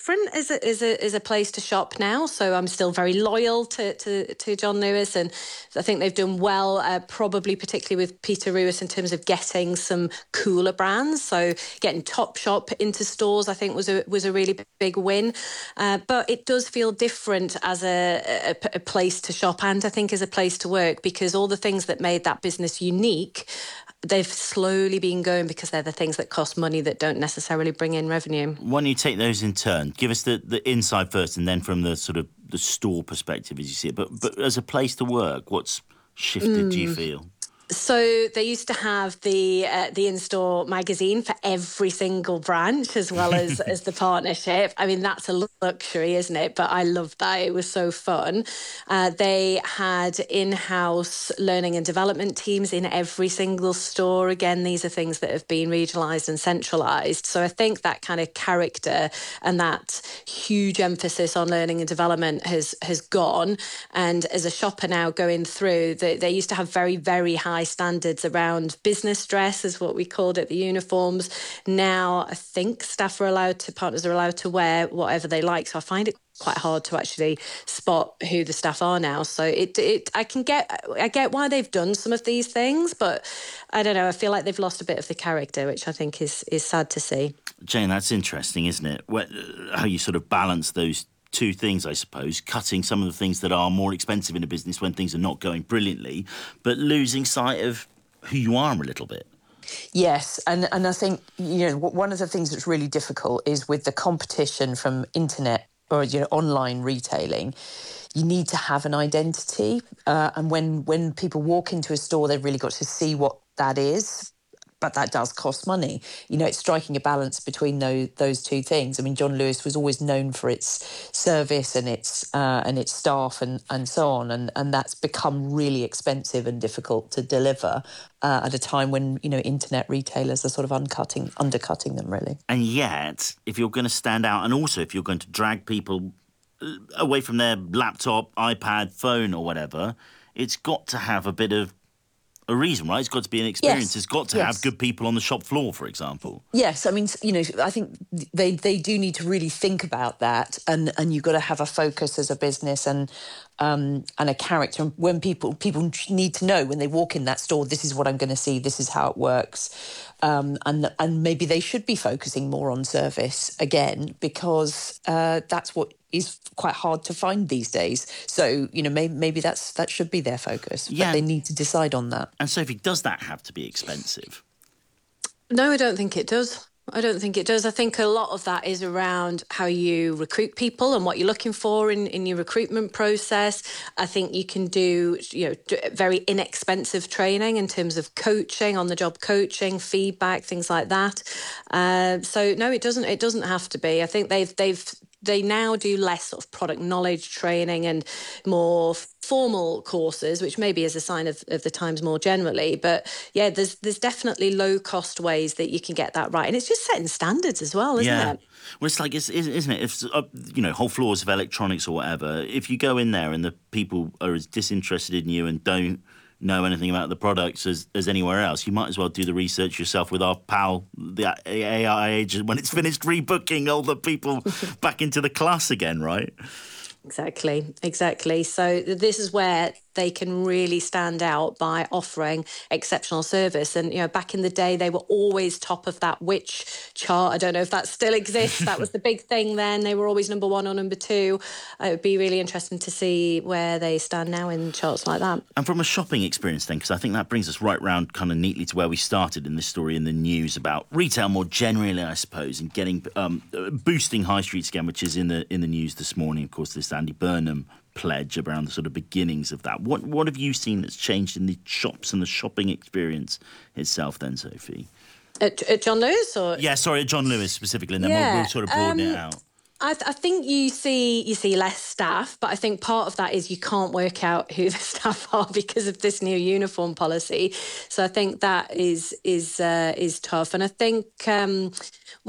different as a place to shop now. So I'm still very loyal to John Lewis, and I think they've done well, probably particularly with Peter Lewis in terms of getting some cooler brands. So getting Topshop into stores, I think, was a really big win. But it does feel different as a place to shop, and I think as a place to work, because all the things that made that business unique, they've slowly been going because they're the things that cost money that don't necessarily bring in revenue. Why don't you take those in turn? Give us the inside first, and then from the sort of the store perspective as you see it. But as a place to work, what's shifted, do you feel? So they used to have the in-store magazine for every single branch, as well as the partnership. I mean, that's a luxury, isn't it? But I loved that. It was so fun. They had in-house learning and development teams in every single store. Again, these are things that have been regionalised and centralised. So I think that kind of character and that huge emphasis on learning and development has gone. And as a shopper now going through, they used to have very, very high standards around business dress, is what we called it, the uniforms. Now I think partners are allowed to wear whatever they like. So I find it quite hard to actually spot who the staff are now. So I get why they've done some of these things, but I don't know, I feel like they've lost a bit of the character, which I think is sad to see. Jane, that's interesting, isn't it? How you sort of balance those two things, I suppose, cutting some of the things that are more expensive in a business when things are not going brilliantly, but losing sight of who you are a little bit. Yes, and I think, one of the things that's really difficult is with the competition from internet or online retailing, you need to have an identity. And when people walk into a store, they've really got to see what that is. But that does cost money. It's striking a balance between those two things. I mean, John Lewis was always known for its service and its staff and so on, and that's become really expensive and difficult to deliver at a time when internet retailers are sort of undercutting them really. And yet, if you're going to stand out, and also if you're going to drag people away from their laptop, iPad, phone, or whatever, it's got to have a bit of a reason, right? It's got to be an experience. Yes. It's got to have good people on the shop floor, for example. Yes, I mean, I think they do need to really think about that, and you've got to have a focus as a business and a character. When people need to know when they walk in that store, this is what I'm going to see, this is how it works, and maybe they should be focusing more on service again, because that's what is quite hard to find these days. So, maybe that should be their focus. Yeah. But they need to decide on that. And Sophie, does that have to be expensive? No, I don't think it does. I think a lot of that is around how you recruit people and what you're looking for in your recruitment process. I think you can do, very inexpensive training in terms of coaching, on-the-job coaching, feedback, things like that. So no, it doesn't have to be. I think they now do less sort of product knowledge training and more formal courses, which maybe is a sign of the times more generally. But yeah, there's definitely low-cost ways that you can get that right. And it's just setting standards as well, isn't it? Well, it's like, isn't it? If whole floors of electronics or whatever, if you go in there and the people are as disinterested in you and don't know anything about the products as anywhere else, you might as well do the research yourself with our pal, the AI agent, when it's finished rebooking all the people back into the class again, right? Exactly. So this is where they can really stand out by offering exceptional service. And, back in the day, they were always top of that Which chart. I don't know if that still exists. That was the big thing then. They were always number one or number two. It would be really interesting to see where they stand now in charts like that. And from a shopping experience then, because I think that brings us right round kind of neatly to where we started in this story in the news about retail more generally, I suppose, and getting boosting high streets again, which is in the news this morning. Of course, this Andy Burnham pledge around the sort of beginnings of that. What have you seen that's changed in the shops and the shopping experience itself then, Sophie? At John Lewis? Yeah, sorry, at John Lewis specifically, and then we'll sort of broaden it out. I think you see less staff, but I think part of that is you can't work out who the staff are because of this new uniform policy. So I think that is tough. And I think